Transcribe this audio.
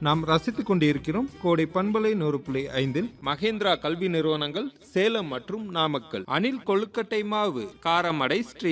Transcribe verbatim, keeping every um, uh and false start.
நாம் ரசித்துக் கொண்டிருக்கிறோம் கோடை பண்பலை நூறு புள்ளி ஐந்தில் மகேந்திரா கல்வி நிறுவனங்கள் சேலம் மற்றும் நாமக்கல். அணில் கொழுக்கட்டை மாவு, காரமடை, ஸ்ரீ